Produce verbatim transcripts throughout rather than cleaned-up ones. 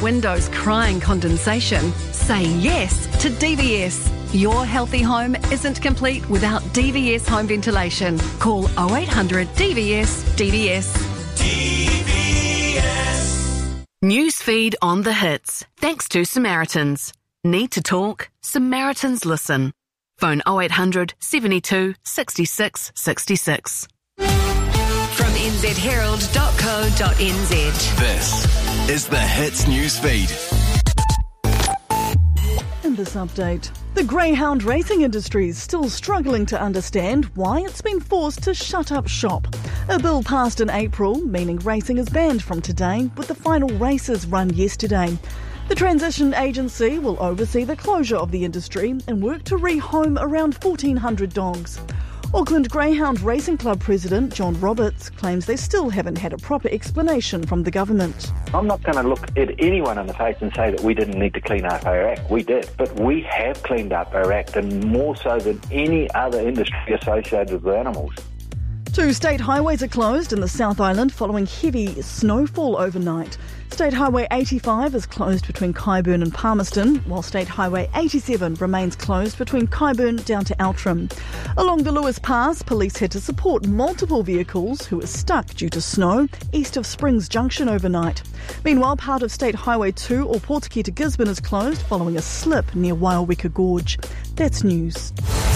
windows crying condensation, say yes to D V S. Your healthy home isn't complete without D V S home ventilation. Call oh eight hundred D V S D V S. D V S. Newsfeed on the hits. Thanks to Samaritans. Need to talk? Samaritans listen. Phone oh eight hundred seventy-two sixty-six sixty-six. From n z herald dot co dot n z. This is the Hits Newsfeed. In this update, the greyhound racing industry is still struggling to understand why it's been forced to shut up shop. A bill passed in April, meaning racing is banned from today, with the final races run yesterday. The transition agency will oversee the closure of the industry and work to rehome around fourteen hundred dogs. Auckland Greyhound Racing Club President John Roberts claims they still haven't had a proper explanation from the government. I'm not going to look at anyone in the face and say that we didn't need to clean up our act. We did. But we have cleaned up our act, and more so than any other industry associated with animals. Two state highways are closed in the South Island following heavy snowfall overnight. State Highway eighty-five is closed between Kyburn and Palmerston, while State Highway eighty-seven remains closed between Kyburn down to Outram. Along the Lewis Pass, police had to support multiple vehicles who were stuck due to snow east of Springs Junction overnight. Meanwhile, part of State Highway two or Portakey to Gisborne is closed following a slip near Waiawika Gorge. That's news.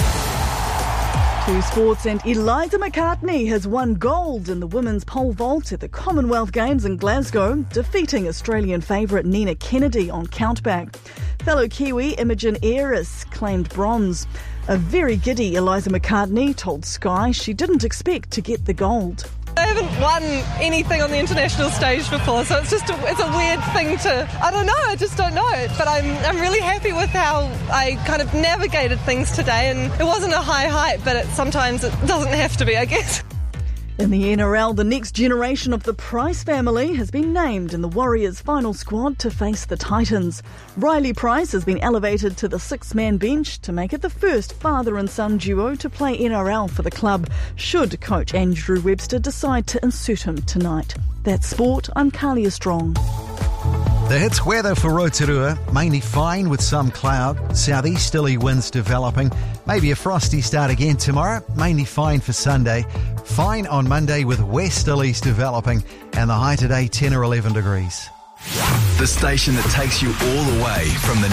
To sports, and Eliza McCartney has won gold in the women's pole vault at the Commonwealth Games in Glasgow, defeating Australian favourite Nina Kennedy on countback. Fellow Kiwi Imogen Ayres claimed bronze. A very giddy Eliza McCartney told Sky she didn't expect to get the gold. I haven't won anything on the international stage before, so it's just a, it's a weird thing to, I don't know, I just don't know it. But I'm I'm really happy with how I kind of navigated things today, and it wasn't a high height, but it, sometimes it doesn't have to be, I guess. In the N R L, the next generation of the Price family has been named in the Warriors' final squad to face the Titans. Riley Price has been elevated to the six-man bench to make it the first father and son duo to play N R L for the club, should coach Andrew Webster decide to insert him tonight. That's sport. I'm Kalia Strong. The Hits weather for Rotorua, mainly fine with some cloud, southeasterly winds developing, maybe a frosty start again tomorrow, mainly fine for Sunday, fine on Monday with westerlies developing, and the high today ten or eleven degrees. The station that takes you all the way from the